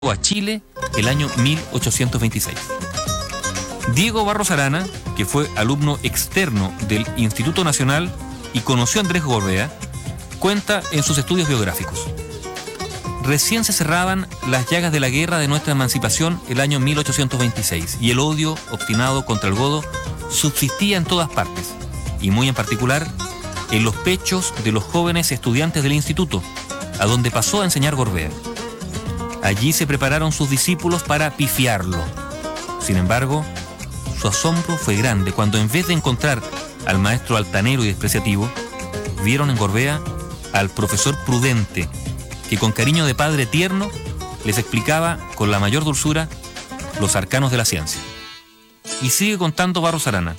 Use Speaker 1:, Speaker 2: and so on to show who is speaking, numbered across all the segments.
Speaker 1: a Chile el año 1826. Diego Barros Arana, que fue alumno externo del Instituto Nacional y conoció a Andrés Gorbea, cuenta en sus estudios biográficos: recién se cerraban las llagas de la guerra de nuestra emancipación el año 1826 y el odio obstinado contra el godo subsistía en todas partes, y muy en particular en los pechos de los jóvenes estudiantes del instituto, a donde pasó a enseñar Gorbea. Allí se prepararon sus discípulos para pifiarlo. Sin embargo, su asombro fue grande cuando, en vez de encontrar al maestro altanero y despreciativo, vieron en Gorbea al profesor prudente, que con cariño de padre tierno les explicaba con la mayor dulzura los arcanos de la ciencia. Y sigue contando Barros Arana: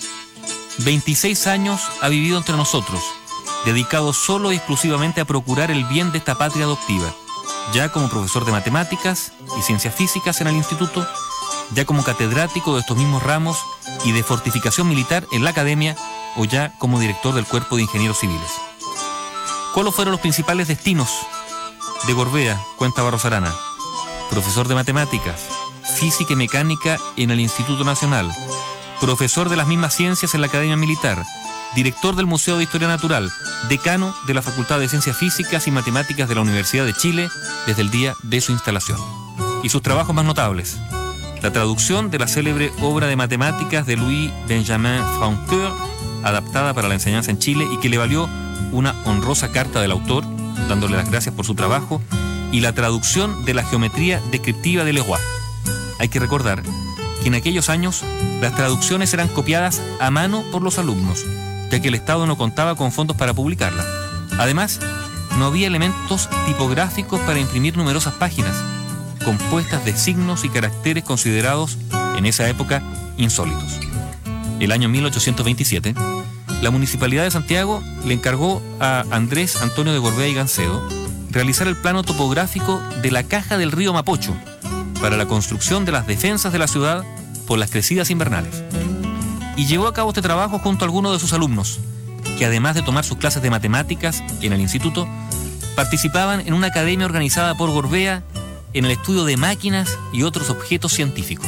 Speaker 1: 26 años ha vivido entre nosotros, dedicado solo y exclusivamente a procurar el bien de esta patria adoptiva, ya como profesor de matemáticas y ciencias físicas en el instituto, ya como catedrático de estos mismos ramos y de fortificación militar en la academia, o ya como director del Cuerpo de Ingenieros Civiles. ¿Cuáles fueron los principales destinos de Gorbea? Cuenta Barros Arana: profesor de matemáticas, física y mecánica en el Instituto Nacional, profesor de las mismas ciencias en la Academia Militar, director del Museo de Historia Natural, decano de la Facultad de Ciencias Físicas y Matemáticas de la Universidad de Chile desde el día de su instalación. Y sus trabajos más notables: la traducción de la célebre obra de matemáticas de Louis-Benjamin Francoeur, adaptada para la enseñanza en Chile y que le valió una honrosa carta del autor, dándole las gracias por su trabajo, y la traducción de la geometría descriptiva de Leroy. Hay que recordar que en aquellos años las traducciones eran copiadas a mano por los alumnos, ya que el Estado no contaba con fondos para publicarla. Además, no había elementos tipográficos para imprimir numerosas páginas, compuestas de signos y caracteres considerados en esa época insólitos. El año 1827, la Municipalidad de Santiago le encargó a Andrés Antonio de Gorbea y Gancedo realizar el plano topográfico de la caja del río Mapocho para la construcción de las defensas de la ciudad por las crecidas invernales. Y llevó a cabo este trabajo junto a algunos de sus alumnos, que además de tomar sus clases de matemáticas en el instituto, participaban en una academia organizada por Gorbea en el estudio de máquinas y otros objetos científicos.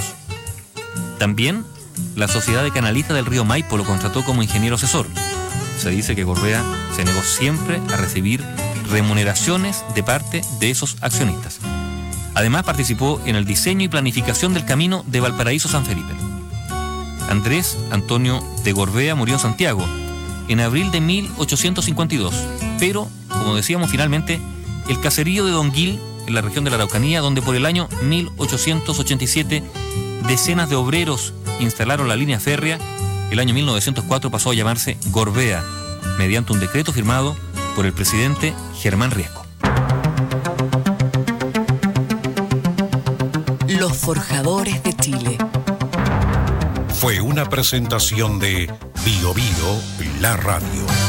Speaker 1: También la Sociedad de Canalistas del Río Maipo lo contrató como ingeniero asesor. Se dice que Gorbea se negó siempre a recibir remuneraciones de parte de esos accionistas. Además, participó en el diseño y planificación del camino de Valparaíso a San Felipe. Andrés Antonio de Gorbea murió en Santiago en abril de 1852, pero, como decíamos, finalmente, el caserío de Don Gil, en la región de la Araucanía, donde por el año 1887 decenas de obreros instalaron la línea férrea, el año 1904 pasó a llamarse Gorbea, mediante un decreto firmado por el presidente Germán Riesco.
Speaker 2: Los Forjadores de Chile.
Speaker 3: Fue una presentación de Bio Bio, la radio.